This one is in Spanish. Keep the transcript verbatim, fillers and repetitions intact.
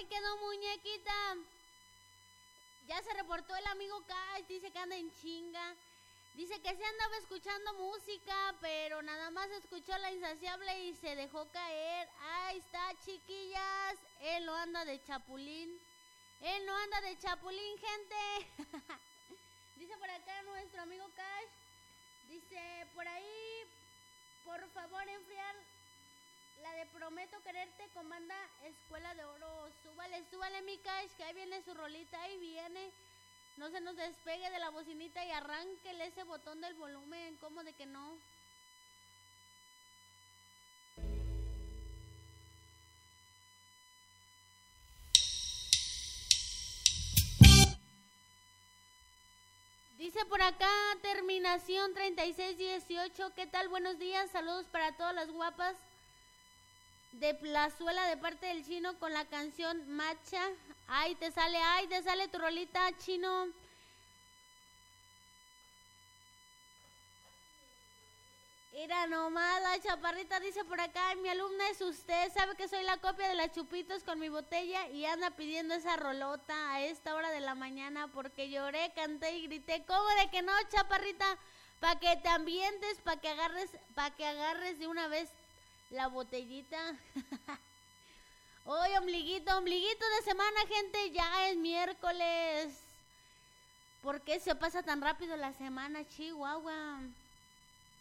me quedó, muñequita. Ya se reportó el amigo Cash, dice que anda en chinga. Dice que se andaba escuchando música, pero nada más escuchó La Insaciable y se dejó caer. Ahí está, chiquillas. Él no anda de chapulín. Él no anda de chapulín, gente. Dice por acá nuestro amigo Cash. Dice por ahí, por favor enfriar la de Prometo Quererte, comanda Escuela de Oro. Súbale, súbale mi Cash, que ahí viene su rolita, ahí viene. No se nos despegue de la bocinita y arránquele ese botón del volumen, ¿cómo de que no? Dice por acá, terminación treinta y seis dieciocho, ¿qué tal? Buenos días, saludos para todas las guapas de Plazuela de parte del Chino con la canción Macha. Ay, te sale, ay, te sale tu rolita, Chino. Mira nomás, la chaparrita dice por acá, mi alumna es usted, sabe que soy la copia de las Chupitos con mi botella y anda pidiendo esa rolota a esta hora de la mañana porque lloré, canté y grité. ¿Cómo de que no, chaparrita? Para que te ambientes, para que agarres, para que agarres de una vez la botellita. Hoy ombliguito, ombliguito de semana, gente, ya es miércoles. ¿Por qué se pasa tan rápido la semana, Chihuahua?